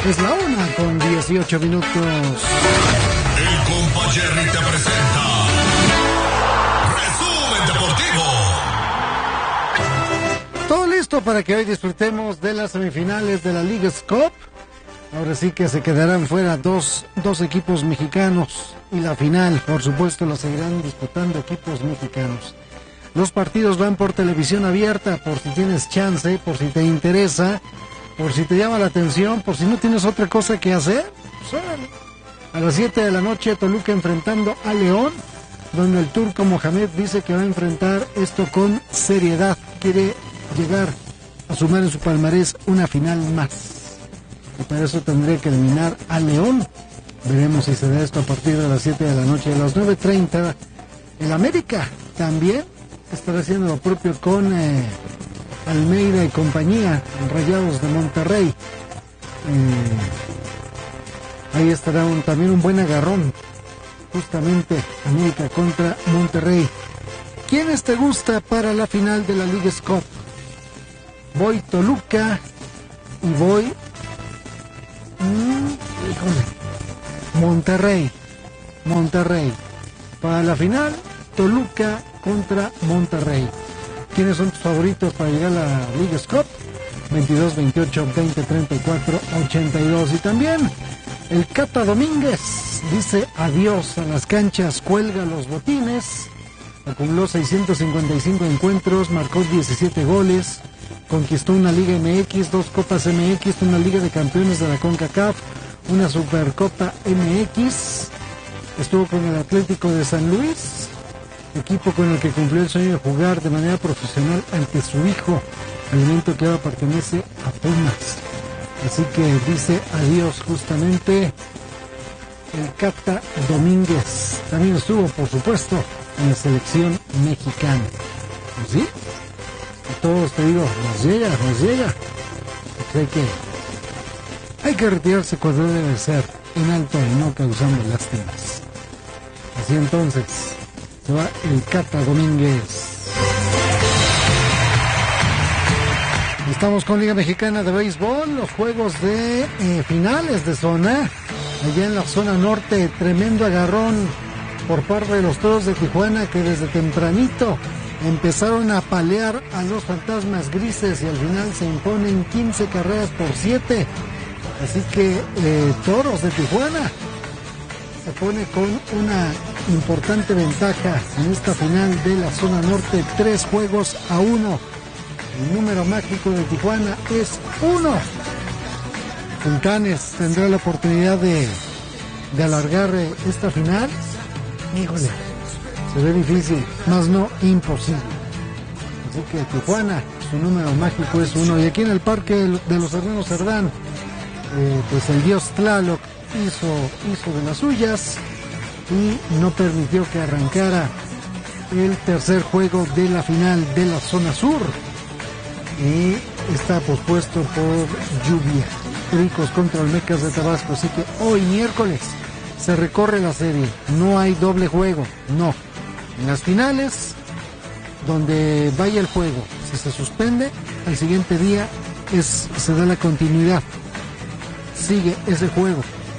Es la 1:18. El compa Jerry te presenta Resumen Deportivo. Todo listo para que hoy disfrutemos de las semifinales de la Leagues Cup. Ahora sí que se quedarán fuera dos equipos mexicanos y la final, por supuesto, la seguirán disputando equipos mexicanos. Los partidos van por televisión abierta, por si tienes chance, por si te interesa, por si te llama la atención, por si no tienes otra cosa que hacer. Pues, a las 7 de la noche, Toluca enfrentando a León, donde el turco Mohamed dice que va a enfrentar esto con seriedad. Quiere llegar a sumar en su palmarés una final más. Y para eso tendría que eliminar a León. Veremos si se da esto a partir de las 7 de la noche. A las 9:30, el América también estará haciendo lo propio con Almeida y compañía, Rayados de Monterrey. Ahí estará también un buen agarrón, justamente América contra Monterrey. ¿Quiénes te gusta para la final de la Leagues Cup? Voy Toluca y voy Monterrey. Para la final, Toluca contra Monterrey. ¿Quiénes son tus favoritos para llegar a la Leagues Cup? 22, 28, 20, 34, 82. Y también el Cata Domínguez dice adiós a las canchas, cuelga los botines. Acumuló 655 encuentros, marcó 17 goles, conquistó una Liga MX, 2 Copas MX, una Liga de Campeones de la CONCACAF, una Supercopa MX. Estuvo con el Atlético de San Luis, equipo con el que cumplió el sueño de jugar de manera profesional ante su hijo, elemento que ahora pertenece a Pumas. Así que dice adiós justamente el Cata Domínguez. También estuvo, por supuesto, en la selección mexicana. ¿Sí? A todos te digo, nos llega. Pues hay que retirarse cuando debe ser, en alto y no causando lástimas. Así entonces, se va el Cata Domínguez. Estamos con Liga Mexicana de Béisbol, los juegos de finales de zona. Allá en la zona norte, tremendo agarrón por parte de los Toros de Tijuana, que desde tempranito empezaron a palear a los Fantasmas Grises y al final se imponen 15 carreras por 7. Así que Toros de Tijuana se pone con una importante ventaja en esta final de la zona norte, 3-1. El número mágico de Tijuana es 1. Sultanes tendrá la oportunidad de alargar esta final. Híjole, se ve difícil, más no imposible. Así que Tijuana, su número mágico es 1. Y aquí en el Parque de los Hermanos Cerdán, pues el dios Tlaloc hizo de las suyas y no permitió que arrancara el tercer juego de la final de la zona sur. Y está pospuesto por lluvia. Pericos contra Olmecas de Tabasco. Así que hoy miércoles se recorre la serie. No hay doble juego, no. En las finales, donde vaya el juego, si se suspende, al siguiente día se da la continuidad. Sigue ese juego.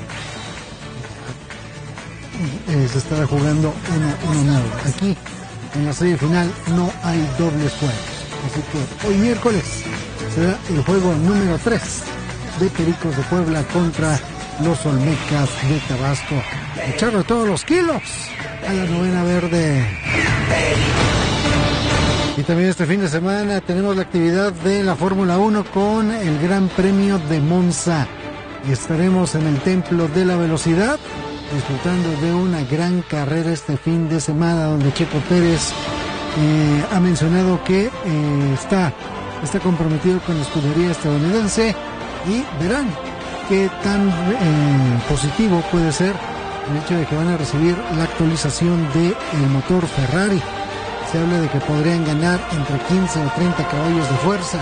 Se estará jugando uno nuevo. Aquí, en la serie final, no hay dobles juegos. Así que hoy miércoles será el juego número 3 de Pericos de Puebla contra los Olmecas de Tabasco. Echarle todos los kilos a la novena verde. Y también este fin de semana tenemos la actividad de la Fórmula 1 con el Gran Premio de Monza. Y estaremos en el Templo de la Velocidad disfrutando de una gran carrera este fin de semana, donde Checo Pérez ha mencionado que está comprometido con la escudería estadounidense, y verán qué tan positivo puede ser el hecho de que van a recibir la actualización del motor Ferrari. Se habla de que podrían ganar entre 15 o 30 caballos de fuerza.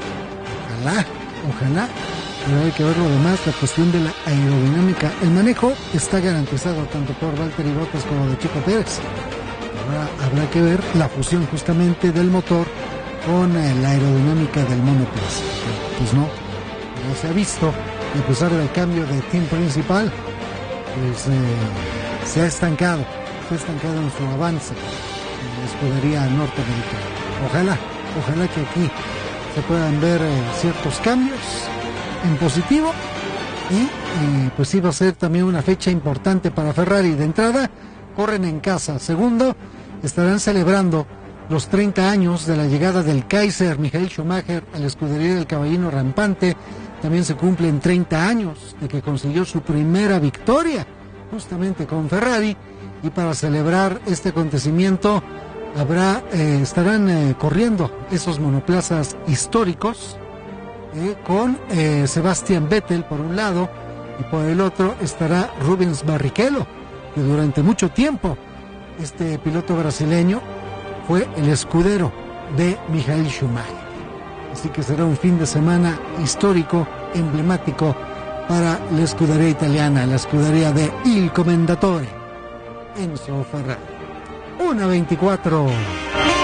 Ojalá, pero hay que ver lo demás, la cuestión de la aerodinámica. El manejo está garantizado tanto por Valtteri Bottas como de Checo Pérez. Ahora habrá que ver la fusión justamente del motor con la aerodinámica del monoplaza. Pues no se ha visto y a pesar del cambio de team principal, pues se ha estancado en su avance en la escudería norteamericana. Ojalá que aquí se puedan ver ciertos cambios en positivo y pues sí va a ser también una fecha importante para Ferrari. De entrada, corren en casa. Segundo, estarán celebrando los 30 años de la llegada del Kaiser Michael Schumacher a la escudería del Caballino Rampante. También se cumplen 30 años de que consiguió su primera victoria justamente con Ferrari, y para celebrar este acontecimiento estarán corriendo esos monoplazas históricos con Sebastian Vettel por un lado, y por el otro estará Rubens Barrichello, que durante mucho tiempo este piloto brasileño fue el escudero de Michael Schumacher. Así que será un fin de semana histórico, emblemático para la escudería italiana, la escudería de Il Commendatore, Enzo Ferrari. 1:24.